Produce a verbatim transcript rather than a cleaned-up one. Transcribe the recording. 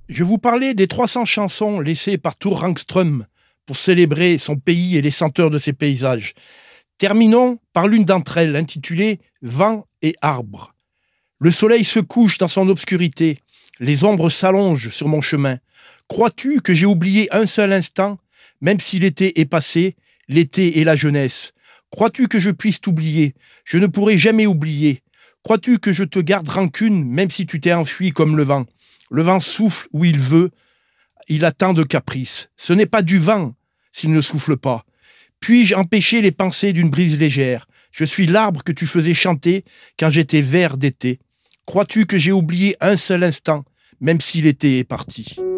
Je vous parlais des trois cents chansons laissées par Tor Rangström pour célébrer son pays et les senteurs de ses paysages. Terminons par l'une d'entre elles, intitulée Vent et arbres. Le soleil se couche dans son obscurité, les ombres s'allongent sur mon chemin. Crois-tu que j'ai oublié un seul instant, même si l'été est passé, l'été et la jeunesse? Crois-tu que je puisse t'oublier? Je ne pourrai jamais oublier. Crois-tu que je te garde rancune, même si tu t'es enfui comme le vent? Le vent souffle où il veut, il a tant de caprices. Ce n'est pas du vent s'il ne souffle pas. Puis-je empêcher les pensées d'une brise légère? Je suis l'arbre que tu faisais chanter quand j'étais vert d'été. Crois-tu que j'ai oublié un seul instant, même si l'été est parti?